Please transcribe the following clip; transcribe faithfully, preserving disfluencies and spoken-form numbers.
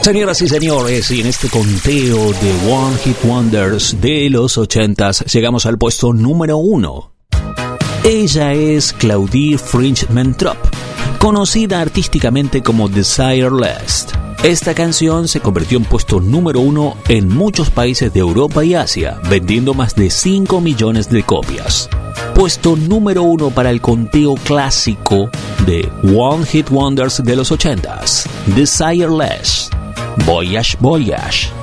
Señoras y señores, y en este conteo de One Hit Wonders de los ochentas, llegamos al puesto número uno. Ella es Claudie Fringe-Mentrop, conocida artísticamente como Desireless. Esta canción se convirtió en puesto número uno en muchos países de Europa y Asia, vendiendo más de cinco millones de copias. Puesto número uno para el conteo clásico de One Hit Wonders de los ochentas, Desireless, Voyage Voyage.